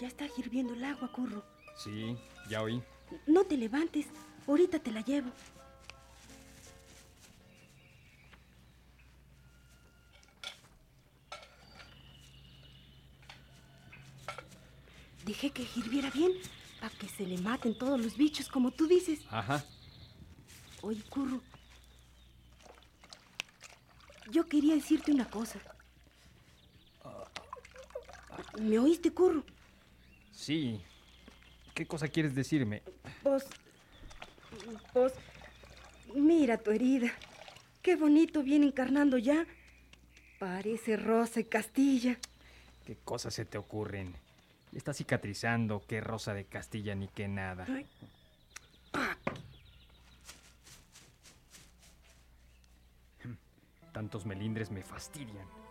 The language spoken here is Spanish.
Ya está hirviendo el agua, Curro. Sí, ya oí. No te levantes, ahorita te la llevo. Dejé que hirviera bien para que se le maten todos los bichos, como tú dices. Ajá. Oye, Curro, yo quería decirte una cosa. ¿Me oíste, Curro? Sí. ¿Qué cosa quieres decirme? Pues, mira tu herida. Qué bonito viene encarnando ya. Parece rosa y Castilla. ¿Qué cosas se te ocurren? Está cicatrizando, qué rosa de Castilla ni qué nada. Ay. Tantos melindres me fastidian.